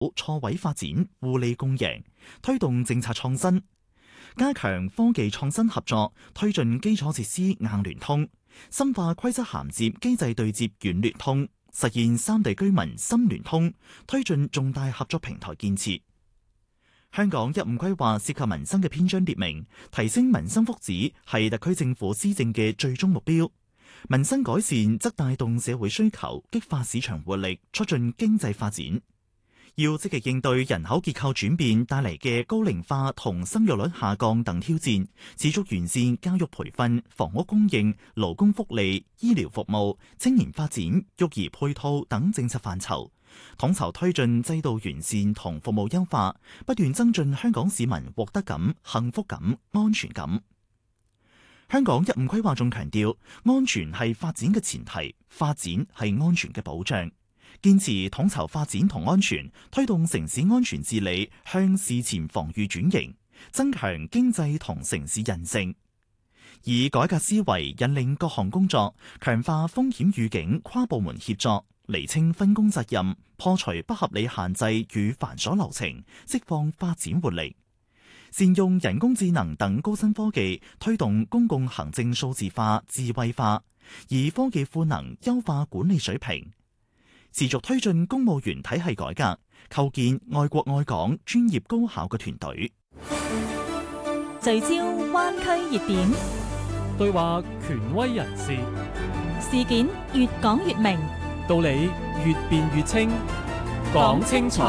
錯位發展，互利共贏，推動政策創新，加強科技創新合作，推進基礎設施硬聯通，深化規則銜接機制對接軟聯通，實現三地居民深聯通，推進重大合作平台建設。香港15規劃涉及民生嘅篇章列明，提升民生福祉係特區政府施政嘅最終目標。民生改善則帶動社會需求，激發市場活力，促進經濟發展。要積極應對人口結構轉變帶嚟嘅高齡化同生育率下降等挑戰，持續完善教育培訓、房屋供應、勞工福利、醫療服務、青年發展、育兒配套等政策範疇，統籌推進制度完善同服務優化，不斷增進香港市民獲得感、幸福感、安全感。香港15規劃仲強調，安全係發展嘅前提，發展係安全嘅保障。堅持統籌發展同安全，推動城市安全治理向事前防禦轉型，增強經濟同城市韌性，以改革思維引領各項工作，強化風險預警跨部門協作，釐清分工責任，破除不合理限制與繁瑣流程，釋放發展活力。善用人工智能等高新科技，推動公共行政數字化、智慧化，以科技賦能優化管理水平。持續推進公務員體系改革，構建愛國愛港、專業高效嘅團隊。 聚焦灣區熱點， 對話權威人士， 事件越講越明， 道理越辯越清，講清楚。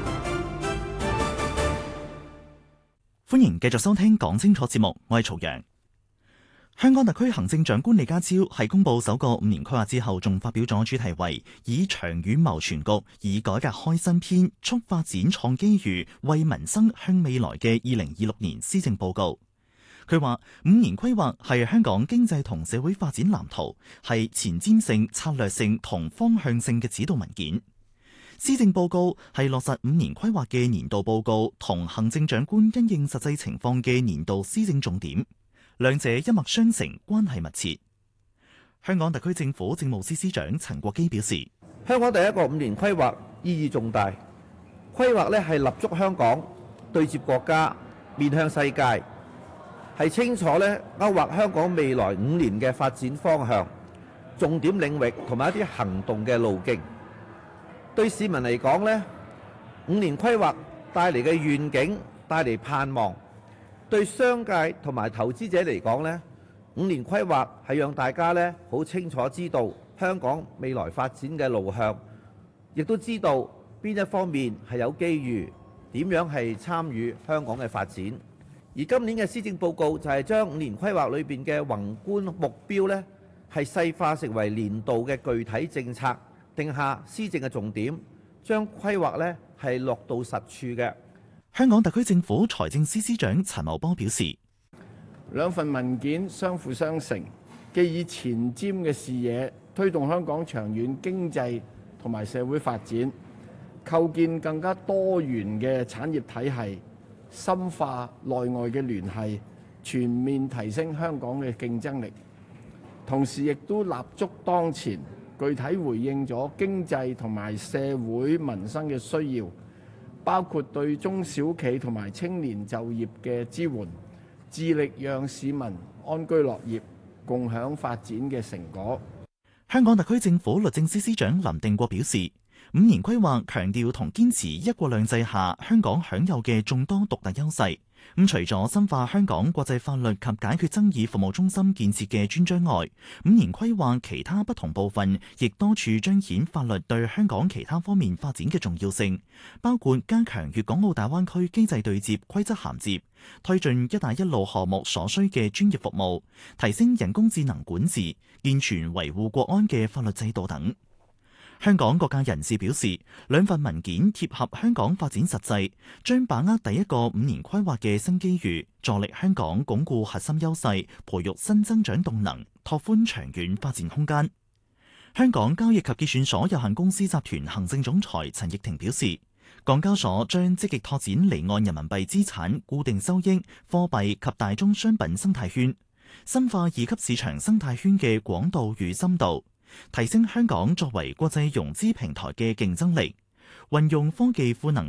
歡迎繼續收聽講清楚節目，我係曹陽。香港特區行政長官李家超喺公布首個5年規劃之後，仲發表咗主題為以長遠謀全局，以改革開新篇，促發展創機遇，為民生向未來嘅2026年施政報告。佢話5年規劃係香港經濟同社會發展藍圖，係前瞻性、策略性同方向性嘅指導文件。施政報告係落實5年規劃嘅年度報告同行政長官因應實際情況嘅年度施政重點。兩者一脈相承，關係密切。香港特區政府政務司司長陳國基表示， 香港第一個5年規劃意義重大，規劃係立足香港，對接國家，面向世界，係清楚勾畫香港未來5年嘅發展方向、重點領域同埋一啲行動嘅路徑。對市民嚟講呢，5年規劃帶嚟嘅願景，帶嚟盼望。對商界同埋投資者嚟講呢，5年規劃係讓大家好清楚知道香港未來發展嘅路向，亦都知道邊一方面係有機遇，點樣係參與香港嘅發展。而今年嘅施政報告就係將5年規劃裏邊嘅宏觀目標係細化成為年度嘅具體政策，定下施政嘅重點，將規劃係落到實處嘅。 香港特區政府財政司司長陳茂波表示， 兩份文件相輔相成，既以前瞻嘅視野推動香港長遠經濟同埋社會發展，構建更加多元嘅產業體系，深化內外嘅聯繫，全面提升香港嘅競爭力。同時亦都立足當前，具體回應咗經濟同埋社會民生嘅需要，包括對中小企同埋青年就業嘅支援，致力讓市民安居樂業，共享發展嘅成果。 香港特區政府律政司司長林定國表示，5年規劃強調同堅持一國兩制下香港享有嘅眾多獨特優勢。除咗深化香港國際法律及解決爭議服務中心建設嘅專章外，5年規劃其他不同部分亦多處彰顯法律對香港其他方面發展嘅重要性，包括加強粵港澳大灣區經濟對接規則銜接，推進一帶一路項目所需嘅專業服務，提升人工智能管治，健全維護國安嘅法律制度等。香港各界人士表示，兩份文件貼合香港發展實際，將把握第一個5年規劃嘅新機遇，助力香港鞏固核心優勢，培育新增長動能，拓寬長遠發展空間。香港交易及結算所有限公司集團行政總裁陳奕霆表示，港交所將積極拓展離岸人民幣資產、固定收益、貨幣及大宗商品生態圈，深化二級市場生態圈嘅廣度與深度，提升香港作為國際融資平台嘅競爭力， 運用科技賦能